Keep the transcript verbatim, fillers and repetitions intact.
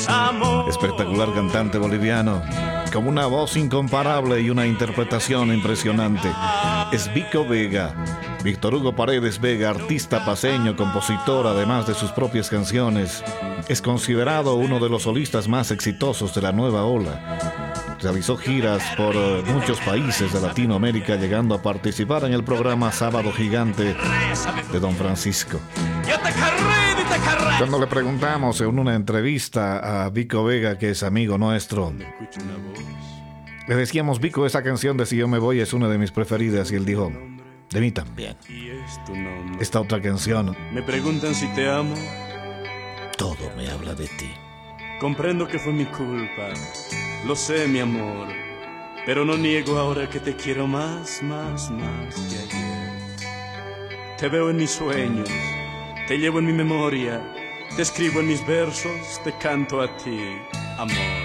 Espectacular cantante boliviano, con una voz incomparable y una interpretación impresionante. Es Vico Vega. Víctor Hugo Paredes Vega, artista paceño, compositor, además de sus propias canciones, es considerado uno de los solistas más exitosos de la nueva ola. Realizó giras por muchos países de Latinoamérica, llegando a participar en el programa Sábado Gigante de Don Francisco. Cuando le preguntamos en una entrevista a Vico Vega, que es amigo nuestro, le decíamos: Vico, esa canción de Si Yo Me Voy es una de mis preferidas, y él dijo: de mí también. Esta otra canción, Me preguntan si te amo. todo me habla de ti. Comprendo que fue mi culpa, lo sé, mi amor, pero no niego ahora que te quiero más, más, más que ayer. Te veo en mis sueños, te llevo en mi memoria, te escribo en mis versos, te canto a ti, amor.